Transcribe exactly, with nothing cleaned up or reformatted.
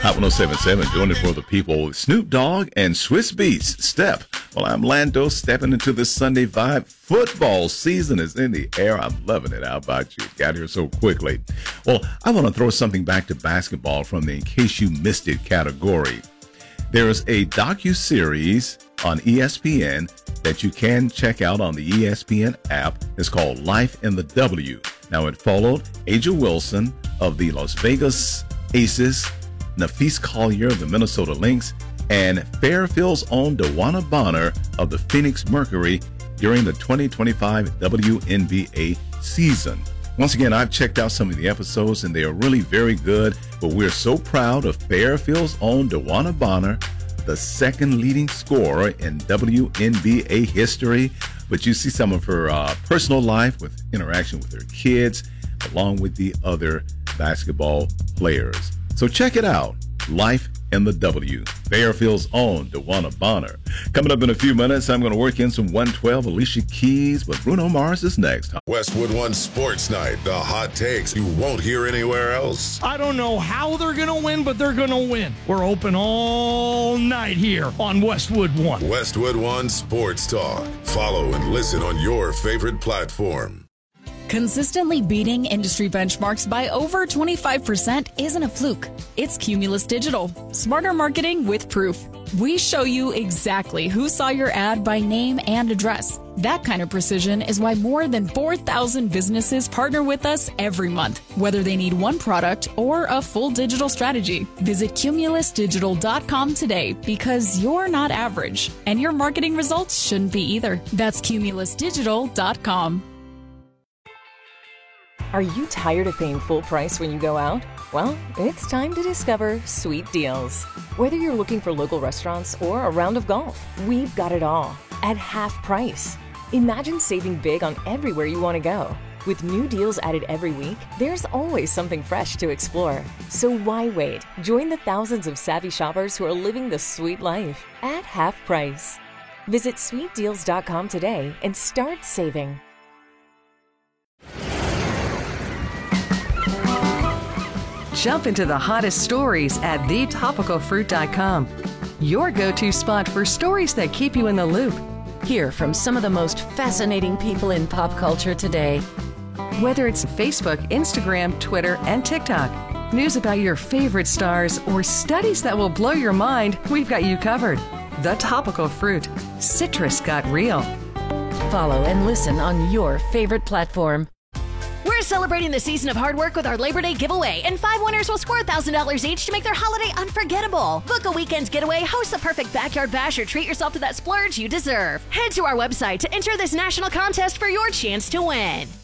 Hot one oh seven point seven, doing it for the people. Snoop Dogg and Swiss Beats, Step. Well, I'm Lando, stepping into the Sunday vibe. Football season is in the air. I'm loving it. How about you? Got here so quickly. Well, I want to throw something back to basketball from the In Case You Missed It category. There is a docu-series on E S P N that you can check out on the E S P N app. It's called Life in the W. Now, it followed A'ja Wilson of the Las Vegas Aces, Nafis Collier of the Minnesota Lynx, and Fairfield's own DeWanna Bonner of the Phoenix Mercury during the twenty twenty-five W N B A season. Once again, I've checked out some of the episodes, and they are really very good, but we're so proud of Fairfield's own DeWanna Bonner, the second leading scorer in W N B A history. But you see some of her uh, personal life with interaction with her kids, along with the other basketball players. So check it out, Life in the W. Fairfield's own DeWanna Bonner. Coming up in a few minutes, I'm going to work in some one twelve Alicia Keys, but Bruno Mars is next. Westwood One Sports Night, the hot takes you won't hear anywhere else. I don't know how they're going to win, but they're going to win. We're open all night here on Westwood One. Westwood One Sports Talk. Follow and listen on your favorite platform. Consistently beating industry benchmarks by over twenty-five percent isn't a fluke. It's Cumulus Digital. Smarter marketing with proof. We show you exactly who saw your ad by name and address. That kind of precision is why more than four thousand businesses partner with us every month, whether they need one product or a full digital strategy. Visit cumulus digital dot com today, because you're not average, and your marketing results shouldn't be either. That's cumulus digital dot com. Are you tired of paying full price when you go out? Well, it's time to discover Sweet Deals. Whether you're looking for local restaurants or a round of golf, we've got it all at half price. Imagine saving big on everywhere you want to go. With new deals added every week, there's always something fresh to explore. So why wait? Join the thousands of savvy shoppers who are living the sweet life at half price. Visit sweet deals dot com today and start saving. Jump into the hottest stories at the topical fruit dot com. Your go-to spot for stories that keep you in the loop. Hear from some of the most fascinating people in pop culture today. Whether it's Facebook, Instagram, Twitter, and TikTok, news about your favorite stars, or studies that will blow your mind, we've got you covered. The Topical Fruit. Citrus got real. Follow and listen on your favorite platform. We're celebrating the season of hard work with our Labor Day giveaway, and five winners will score one thousand dollars each to make their holiday unforgettable. Book a weekend's getaway, host the perfect backyard bash, or treat yourself to that splurge you deserve. Head to our website to enter this national contest for your chance to win.